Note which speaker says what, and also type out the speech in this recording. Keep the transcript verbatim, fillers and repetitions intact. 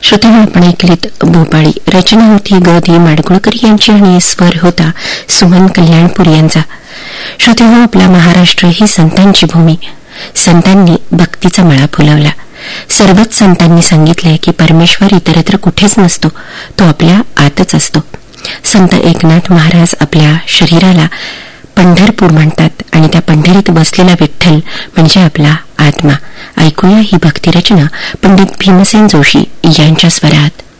Speaker 1: श्रोत्यांनो, आपण ऐकलीत भोपाळी. रचना होती ग दी माडगुळकर यांची आणि स्वर होता सुमन कल्याणपूर यांचा. श्रोत्यांनो, आपला महाराष्ट्र ही संतांची भूमी. संतांनी भक्तीचा मळा फुलवला. सर्वच संतांनी सांगितलंय की परमेश्वर इतरत्र कुठेच नसतो, तो आपल्या आतच असतो. संत एकनाथ महाराज आपल्या शरीराला पंढरपूर म्हणतात आणि त्या पंढरीत बसलेला विठ्ठल म्हणजे आपला आत्मा. ऐकूया ही भक्तिरचना पंडित भीमसेन जोशी यांच्या स्वरात.